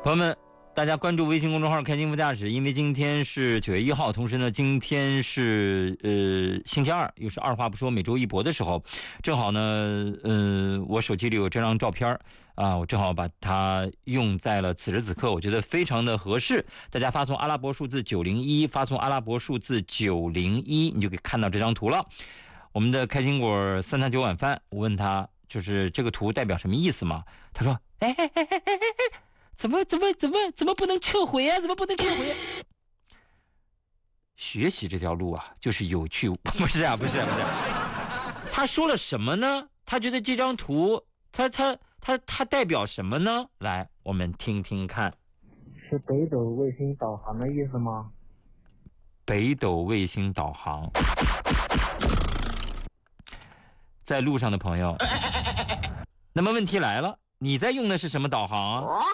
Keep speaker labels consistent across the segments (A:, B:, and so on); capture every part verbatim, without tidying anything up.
A: 朋友们，大家关注微信公众号开心副驾驶，因为今天是九月一号，同时呢，今天是呃星期二，又是二话不说每周一播的时候，正好呢，呃，我手机里有这张照片啊，我正好把它用在了此时此刻，我觉得非常的合适。大家发送阿拉伯数字九零一，发送阿拉伯数字九零一，你就可以看到这张图了。我们的开心果三餐九晚饭，我问他就是这个图代表什么意思嘛？他说，哎哎哎哎哎哎。怎么怎么怎么怎么不能撤回啊？怎么不能撤回啊？学习这条路啊，就是有趣，不是啊，不是啊，不是啊。他说了什么呢？他觉得这张图，他他他他代表什么呢？来，我们听听看。
B: 是北斗卫星导航的意思吗？
A: 北斗卫星导航，在路上的朋友，那么问题来了。你在用的是什么导航啊？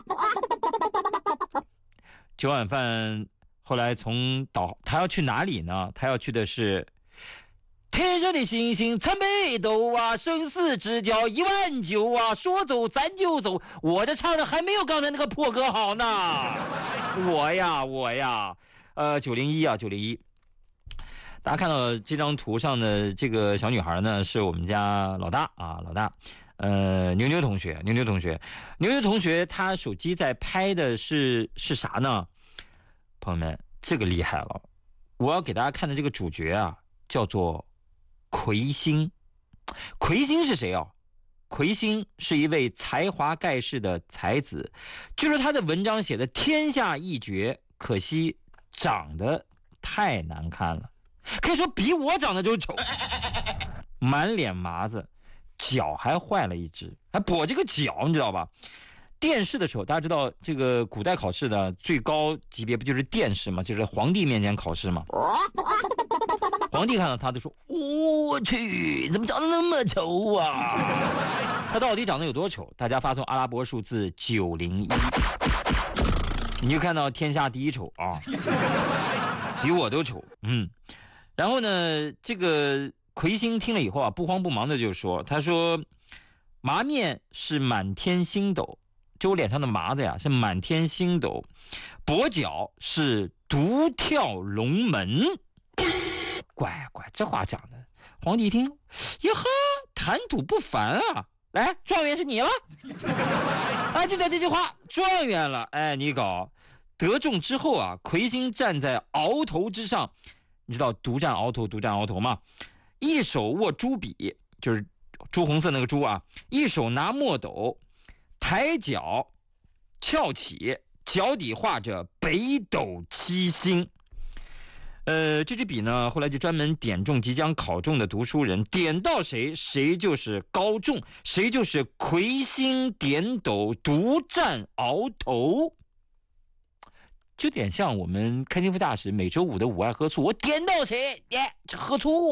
A: 九碗饭后来从导，他要去哪里呢？他要去的是天上的星星参北斗啊，生死之交一万九啊，说走咱就走。我这唱的还没有刚才那个破歌好呢。我呀，我呀，呃，九零一啊，九零一。大家看到这张图上的这个小女孩呢，是我们家老大啊，老大。呃，牛牛同学，牛牛同学，牛牛同学，他手机在拍的是是啥呢？朋友们，这个厉害了！我要给大家看的这个主角啊，叫做魁星。魁星是谁啊？魁星是一位才华盖世的才子，据说他的文章写的天下一绝，可惜长得太难看了，可以说比我长得就丑，满脸麻子。脚还坏了一只，还跛这个脚，你知道吧？殿试的时候，大家知道这个古代考试的最高级别不就是殿试吗？就是皇帝面前考试吗？皇帝看到他就说：“我去，怎么长得那么丑啊？”他到底长得有多丑？大家发送阿拉伯数字九零一，你就看到天下第一丑啊，比我都丑。嗯，然后呢，这个。魁星听了以后啊，不慌不忙的就说：“他说，麻面是满天星斗，就我脸上的麻子呀是满天星斗，跛脚是独跳龙门。”乖乖，这话讲的，皇帝一听，呀呵，谈吐不凡啊！来，状元是你了，啊，就在这句话，状元了。哎，你搞得中之后啊，魁星站在鳌头之上，你知道独占鳌头，独占鳌头吗？一手握朱笔，就是朱红色那个朱啊，一手拿墨斗，抬脚翘起，脚底画着北斗七星。呃，这支笔呢，后来就专门点中即将考中的读书人，点到谁，谁就是高中，谁就是魁星点斗，独占鳌头。就点像我们开心副驾驶每周五的午爱喝醋，我点到谁，耶，喝醋。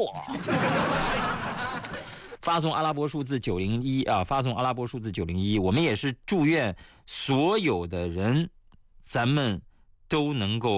A: 发送阿拉伯数字九零一啊，发送阿拉伯数字九零一，我们也是祝愿所有的人，咱们都能够。